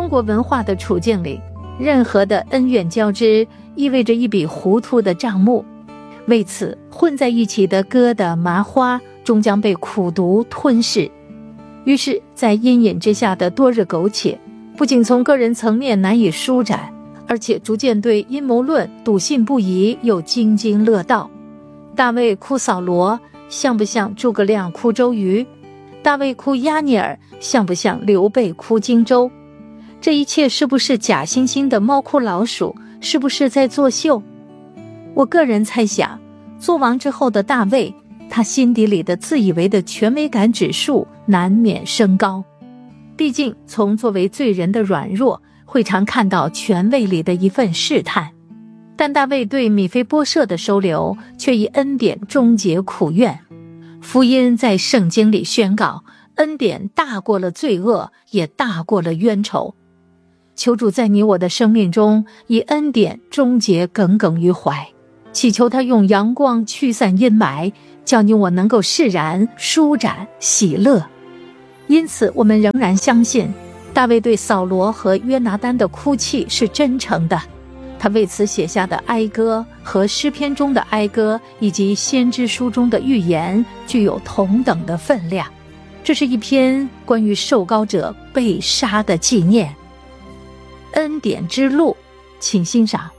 中国文化的处境里，任何的恩怨交织意味着一笔糊涂的账目，为此混在一起的疙瘩麻花终将被苦毒吞噬。于是在阴影之下的多日苟且，不仅从个人层面难以舒展，而且逐渐对阴谋论笃信不疑，又津津乐道。大卫哭扫罗，像不像诸葛亮哭周瑜？大卫哭押尼尔，像不像刘备哭荆州？这一切是不是假惺惺的猫哭老鼠？是不是在作秀？我个人猜想，做王之后的大卫，他心底里的自以为的权威感指数难免升高。毕竟从作为罪人的软弱，会常看到权位里的一份试探。但大卫对米非波设的收留，却以恩典终结苦怨。福音在圣经里宣告，恩典大过了罪恶，也大过了冤仇。求主在你我的生命中，以恩典终结耿耿于怀，祈求他用阳光驱散阴霾，叫你我能够释然、舒展、喜乐。因此我们仍然相信，大卫对扫罗和约拿单的哭泣是真诚的，他为此写下的哀歌和诗篇中的哀歌，以及先知书中的预言，具有同等的分量。这是一篇关于受膏者被杀的纪念。恩典之路，请欣赏。